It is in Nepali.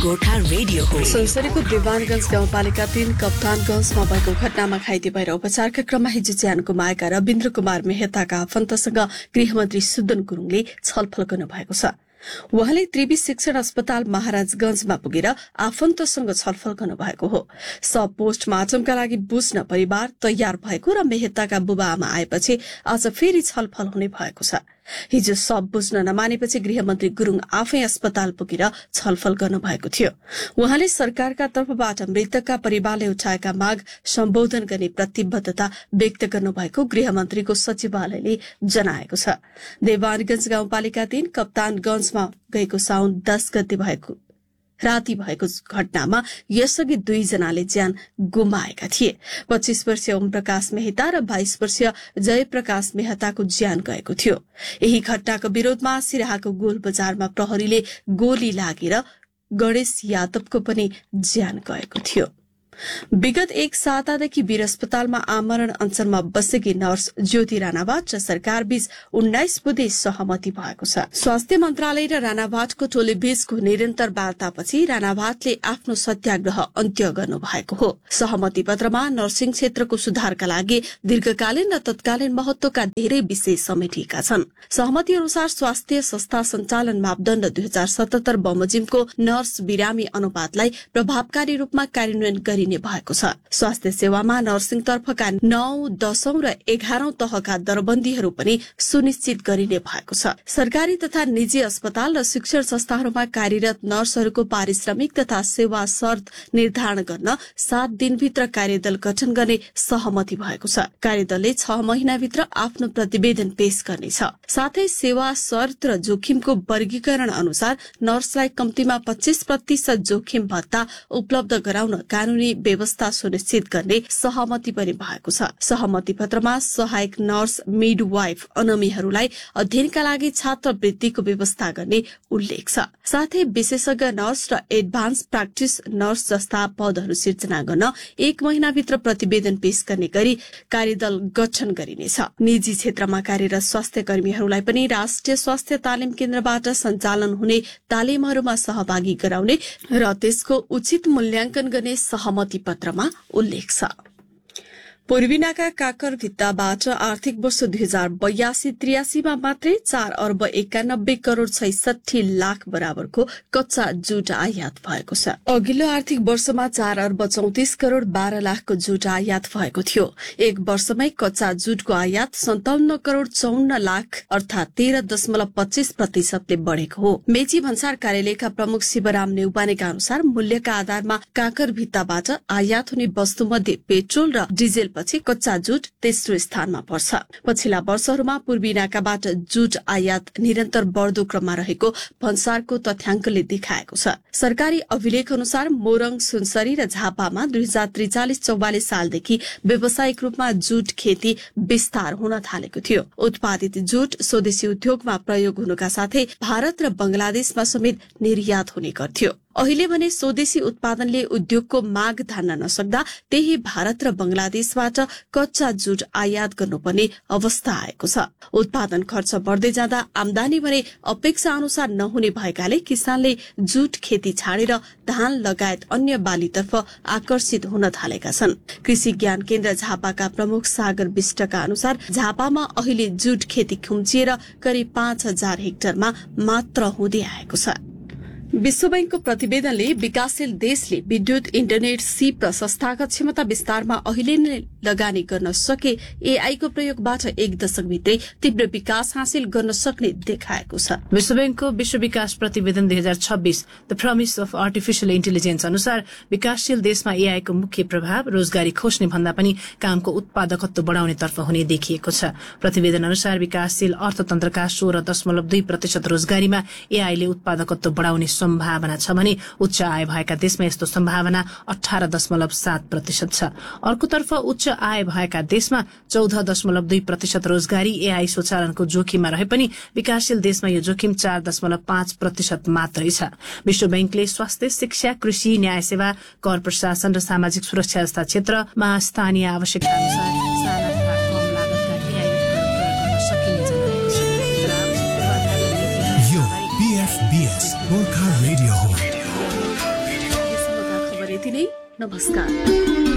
गोर्खा रेडियो हो। सुनसरीको देवानगञ्ज गाउँपालिका 3 कप्तानगञ्जमा भएको घटनामा घाइते भएर उपचारका क्रममा हिजो ज्यान गुमाएका रविन्द्र कुमार मेहताका आफन्तसँग गृहमन्त्री सुदन गुरुङले छलफल गर्नुभएको छ। उहाँले त्रिवी शिक्षण अस्पताल महाराजगंजमा पुगेर आफन्तसँग छलफल गर्नुभएको हो। सब पोस्टमार्टमका लागि बुझ्न परिवार तयार भएको र मेहताका बुबा आमा आएपछि आज फेरि छलफल हुने भएको छ। हिजो सब बुझ्न नमानेपछि गृहमन्त्री गुरुङ आफै अस्पताल पुगेर छलफल गर्नुभएको थियो। उहाँले सरकारका तर्फबाट मृतकका परिवारले उठाएका माग सम्बोधन गर्ने प्रतिबद्धता व्यक्त गर्नुभएको गृहमन्त्रीको सचिवालयले जनाएको छ। देवानगञ्ज गाउँपालिका 3 कप्तानगञ्जमा गएको साउन 10 गते राति भएको घटनामा यसअघि 2 जनाले ज्यान गुमाएका थिए। 25 वर्षीय ओम प्रकाश मेहता र 22 वर्षीय जयप्रकाश मेहताको ज्यान गएको थियो। यही घटनाको विरोधमा सिराहाको गोल बजारमा प्रहरीले गोली लागेर गणेश यादवको पनि ज्यान गएको थियो। विगत 1 सातादेखि वीर अस्पतालमा आमरण अनसनमा बसेकी नर्स ज्योति राणावाट र सरकारबीच 19 बुँदे सहमति भएको छ। स्वास्थ्य मन्त्रालय र राणावाटको टोली बीचको निरन्तर वार्तापछि राणावाटले आफ्नो सत्याग्रह अन्त्य गर्नु भएको हो। सहमति पत्रमा नर्सिङ क्षेत्रको सुधारका लागि दीर्घकालीन र तत्कालीन महत्वका धेरै विषय समेटिएका छन्। सहमति अनुसार स्वास्थ्य संस्था सञ्चालन मापदण्ड 2077 बमोजिमको नर्स बिरामी अनुपातलाई प्रभावकारी रूपमा कार्यान्वयन गरिने भएको छ। स्वास्थ्य सेवामा नर्सिङ तर्फका 9, 10 र 11 तहका दरबन्दीहरू पनि सुनिश्चित गरिने भएको छ। सरकारी तथा निजी अस्पताल र शिक्षण संस्थाहरूमा कार्यरत नर्सहरूको पारिश्रमिक तथा सेवा शर्त निर्धारण गर्न 7 दिनभित्र कार्यदल गठन गर्ने सहमति भएको छ। कार्यदलले 6 महिनाभित्र आफ्नो प्रतिवेदन पेश गर्नेछ। साथै सेवा शर्त र जोखिमको वर्गीकरण अनुसार नर्सलाई कम्तीमा 25% जोखिम भत्ता उपलब्ध गराउन कानूनी व्यवस्था सुनिश्चित गर्ने सहमति पनि भएको छ। सहमति पत्रमा सहायक नर्स, मिडवाइफ, अनमीहरूलाई अध्ययनका लागि छात्रवृत्तिको व्यवस्था गर्ने उल्लेख छ। साथै विशेषज्ञ नर्स र एडभान्स प्र्याक्टिस नर्स जस्ता पदहरू सिर्जना गर्न 1 महिनाभित्र प्रतिवेदन पेश गर्ने गरी कार्यदल गठन गरिनेछ। निजी क्षेत्रमा कार्यरत स्वास्थ्य कर्मीहरूलाई पनि राष्ट्रिय स्वास्थ्य तालिम केन्द्रबाट सञ्चालन हुने तालिमहरूमा सहभागी गराउने र त्यसको उचित मूल्याङ्कन गर्ने सहमति पत्रमा उल्लेख छ। पूर्वी नाका काकर भित्ताबाट आर्थिक वर्ष 2082-83 मा मात्रै 4 अर्ब 91 करोड़ 66 लाख बराबरको कच्चा जुट आयात भएको छ। अघिल्लो आर्थिक वर्षमा 4 अर्ब 34 करोड़ 12 लाखको जुट आयात भएको थियो। एक वर्षमै कच्चा जुटको आयात 57 करोड़ 54 लाख अर्थात 13.25% बढ़ेको हो। मेची भन्सार कार्यालयका प्रमुख शिवराम नेउपानेका अनुसार मूल्यका आधारमा काकर भित्ताबाट आयात हुने वस्तुमध्ये पेट्रोल र डिजेल पछि कच्चा जुट तेस्रो स्थानमा पर्छ। पछिल्ला वर्षहरूमा पूर्वी नाकाबाट जुट आयात निरन्तर बढ्दो क्रममा रहेको भन्सारको तथ्याङ्कले देखाएको छ। सरकारी अभिलेख अनुसार मोरङ, सुनसरी र झापामा 2043-44 सालदेखि व्यावसायिक रूपमा जुट खेती विस्तार हुन थालेको थियो। उत्पादित जुट स्वदेशी उद्योगमा प्रयोग हुनुका साथै भारत र बंगलादेशमा समेत निर्यात हुने गर्थ्यो। अहिले भने स्वदेशी उत्पादनले उद्योगको माग धान्न नसक्दा त्यही भारत र बंगलादेशबाट कच्चा जुट आयात गर्नुपर्ने अवस्था आएको छ। उत्पादन खर्च बढ़दै जाँदा आमदानी भने अपेक्षा अनुसार नहुने भएकाले किसानले जुट खेती छाडेर धान लगायत अन्य बालीतर्फ आकर्षित हुन थालेका छन्। कृषि ज्ञान केन्द्र झापाका प्रमुख सागर विष्टका अनुसार झापामा अहिले जुट खेती खुम्चिएर करिब 5000 हेक्टरमा मात्र हुँदै आएको छ। विश्व बैंकको प्रतिवेदनले विकासशील देशले विद्युत, इन्टरनेट, सिप र संस्थागत क्षमता विस्तारमा अहिले नै लगानी गर्न सके एआईको प्रयोगबाट 1 दशकभित्रै तीव्र विकास हासिल गर्न सक्ने देखाएको छ। विश्व बैंकको विश्व विकास प्रतिवेदन 2026 the promise of artificial intelligence अनुसार विकासशील देशमा एआईको मुख्य प्रभाव रोजगारी खोज्ने भन्दा पनि कामको उत्पादकत्व बढ़ाउने तर्फ हुने देखिएको छ। प्रतिवेदन अनुसार विकासशील अर्थतन्त्रका 16.2% रोजगारीमा एआईले उत्पादकत्व बढ़ाउने सम्भावना छ भने उच्च आय भएका देशमा यस्तो सम्भावना 18.7% छ। अर्कोतर्फ उच्च आय भएका देशमा 14.2% रोजगारी एआई स्वचालनको जोखिममा रहे पनि विकासशील देशमा यो जोखिम 4.5% मात्रै छ। विश्व बैंकले स्वास्थ्य, शिक्षा, कृषि, न्याय सेवा, कर प्रशासन र सामाजिक सुरक्षा जस्ता क्षेत्रमा स्थानीय आवश्यकता अनुसार साना तथा कम लागतका एआई प्रयोग गर्न सकिने जनाएको छ। यो बीएफबीएस गोर्खा रेडियो हो। यति नै, नमस्कार।